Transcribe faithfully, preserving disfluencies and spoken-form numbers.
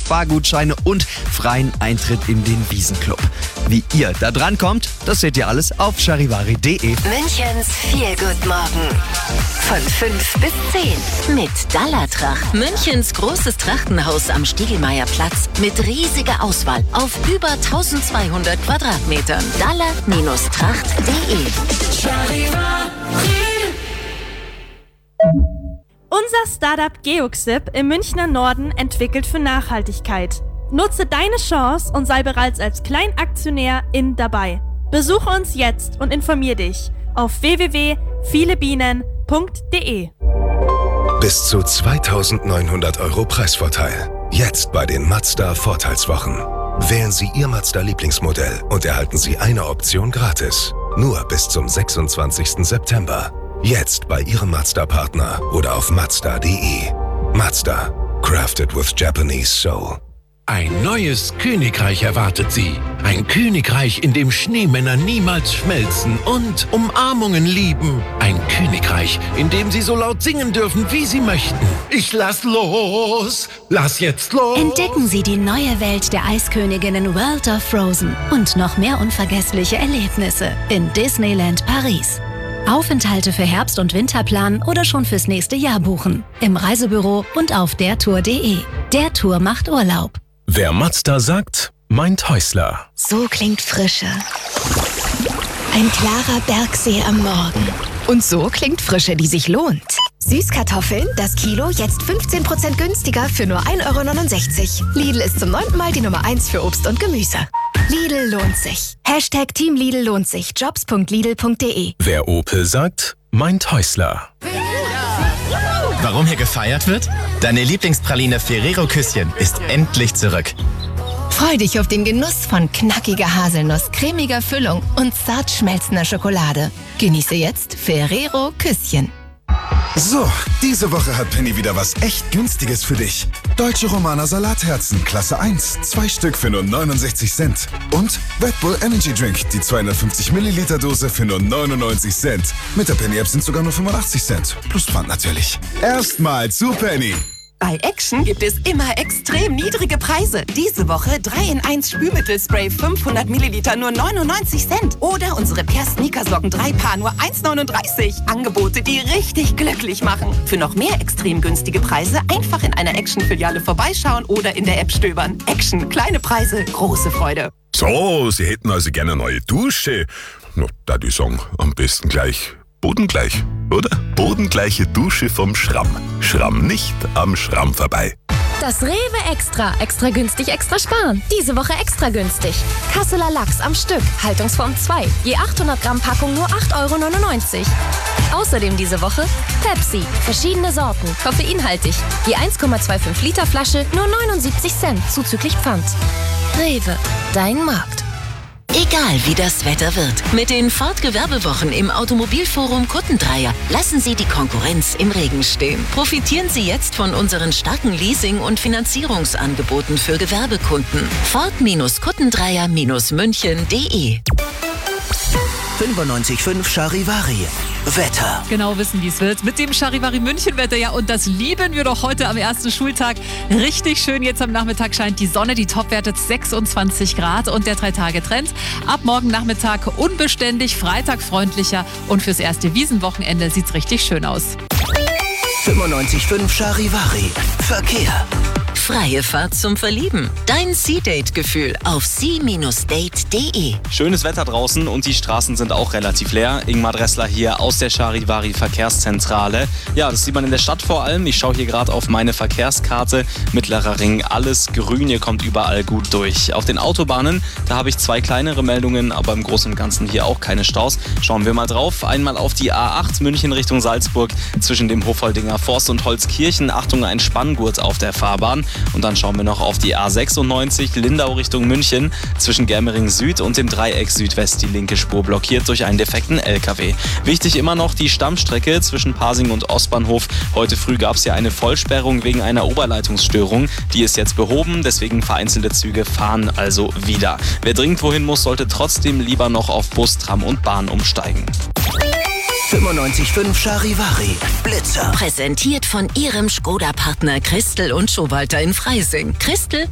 Fahrgutscheine und freien Eintritt in den Wiesenclub. Wie ihr da dran kommt, das seht ihr alles auf charivari punkt de. Münchens Feel-Good-Morgen. Von fünf bis zehn. Mit Dallatracht. Münchens großes Trachtenhaus am Stiegelmeierplatz. Mit riesiger Auswahl auf über eintausendzweihundert Quadratmetern. Dalla-tracht punkt de. Unser Startup Geoxip im Münchner Norden entwickelt für Nachhaltigkeit. Nutze deine Chance und sei bereits als Kleinaktionär in dabei. Besuche uns jetzt und informier dich auf w w w punkt viele bienen punkt de. Bis zu zweitausendneunhundert Euro Preisvorteil. Jetzt bei den Mazda Vorteilswochen. Wählen Sie Ihr Mazda-Lieblingsmodell und erhalten Sie eine Option gratis. Nur bis zum sechsundzwanzigsten September. Jetzt bei Ihrem Mazda-Partner oder auf mazda punkt de. Mazda. Crafted with Japanese soul. Ein neues Königreich erwartet Sie. Ein Königreich, in dem Schneemänner niemals schmelzen und Umarmungen lieben. Ein Königreich, in dem Sie so laut singen dürfen, wie Sie möchten. Ich lass los! Lass jetzt los! Entdecken Sie die neue Welt der Eisköniginnen World of Frozen und noch mehr unvergessliche Erlebnisse in Disneyland Paris. Aufenthalte für Herbst- und Winterplan oder schon fürs nächste Jahr buchen. Im Reisebüro und auf der tour punkt de. Der Tour macht Urlaub. Wer Mazda sagt, meint Häusler. So klingt Frische. Ein klarer Bergsee am Morgen. Und so klingt Frische, die sich lohnt. Süßkartoffeln, das Kilo jetzt fünfzehn Prozent günstiger für nur ein Euro neunundsechzig. Lidl ist zum neunten Mal die Nummer eins für Obst und Gemüse. Lidl lohnt sich. Hashtag Team Lidl lohnt sich. jobs punkt lidl punkt de. Wer Opel sagt, meint Häusler. Warum hier gefeiert wird? Deine Lieblingspraline Ferrero Küsschen ist endlich zurück. Freu dich auf den Genuss von knackiger Haselnuss, cremiger Füllung und zart schmelzender Schokolade. Genieße jetzt Ferrero Küsschen. So, diese Woche hat Penny wieder was echt Günstiges für dich. Deutsche Romaner Salatherzen, Klasse eins, zwei Stück für nur neunundsechzig Cent. Und Red Bull Energy Drink, die zweihundertfünfzig Milliliter Dose für nur neunundneunzig Cent. Mit der Penny App sind sogar nur fünfundachtzig Cent. Plus Pfand natürlich. Erstmal zu Penny. Bei Action gibt es immer extrem niedrige Preise. Diese Woche drei in eins Spülmittelspray fünfhundert Milliliter nur neunundneunzig Cent. Oder unsere Per Sneakersocken drei Paar nur eins neununddreißig. Angebote, die richtig glücklich machen. Für noch mehr extrem günstige Preise einfach in einer Action-Filiale vorbeischauen oder in der App stöbern. Action, kleine Preise, große Freude. So, Sie hätten also gerne eine neue Dusche. Na, da die sagen, am besten gleich bodengleich, oder? Bodengleiche Dusche vom Schramm. Schramm nicht am Schramm vorbei. Das Rewe Extra. Extra günstig, extra sparen. Diese Woche extra günstig. Kasseler Lachs am Stück. Haltungsform zwei. Je achthundert Gramm Packung nur acht Euro neunundneunzig. Außerdem diese Woche Pepsi. Verschiedene Sorten. Koffeinhaltig. Je eins Komma fünfundzwanzig Liter Flasche nur neunundsiebzig Cent. Zuzüglich Pfand. Rewe. Dein Markt. Egal wie das Wetter wird, mit den Ford-Gewerbewochen im Automobilforum Kuttendreier lassen Sie die Konkurrenz im Regen stehen. Profitieren Sie jetzt von unseren starken Leasing- und Finanzierungsangeboten für Gewerbekunden. Ford-Kuttendreier München punkt de. fünfundneunzig Komma fünf Charivari. Wetter. Genau wissen, wie es wird. Mit dem Charivari München Wetter, ja, und das lieben wir doch heute am ersten Schultag. Richtig schön, jetzt am Nachmittag scheint die Sonne, die Topwerte sechsundzwanzig Grad und der drei-Tage-Trend. Ab morgen Nachmittag unbeständig, Freitag freundlicher und fürs erste Wiesenwochenende sieht's richtig schön aus. fünfundneunzig Komma fünf Charivari. Verkehr. Freie Fahrt zum Verlieben. Dein Sea-Date-Gefühl auf sea date punkt de. Schönes Wetter draußen und die Straßen sind auch relativ leer. Ingmar Dressler hier aus der Charivari Verkehrszentrale. Ja, das sieht man in der Stadt vor allem. Ich schaue hier gerade auf meine Verkehrskarte. Mittlerer Ring, alles grün, ihr kommt überall gut durch. Auf den Autobahnen, da habe ich zwei kleinere Meldungen, aber im Großen und Ganzen hier auch keine Staus. Schauen wir mal drauf. Einmal auf die A acht München Richtung Salzburg zwischen dem Hofholdinger Forst und Holzkirchen. Achtung, ein Spanngurt auf der Fahrbahn. Und dann schauen wir noch auf die A sechsundneunzig Lindau Richtung München zwischen Germering Süd und dem Dreieck Südwest. Die linke Spur blockiert durch einen defekten L K W. Wichtig immer noch die Stammstrecke zwischen Pasing und Ostbahnhof. Heute früh gab es ja eine Vollsperrung wegen einer Oberleitungsstörung. Die ist jetzt behoben, deswegen vereinzelte Züge fahren also wieder. Wer dringend wohin muss, sollte trotzdem lieber noch auf Bus, Tram und Bahn umsteigen. fünfundneunzig Komma fünf Charivari. Blitzer. Präsentiert von Ihrem Skoda-Partner Christel und Schowalter in Freising. Christel